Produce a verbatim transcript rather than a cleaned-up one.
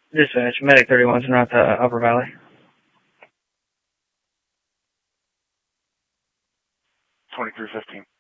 Dispatch, Medic thirty-one, not the Upper Valley. twenty-three fifteen.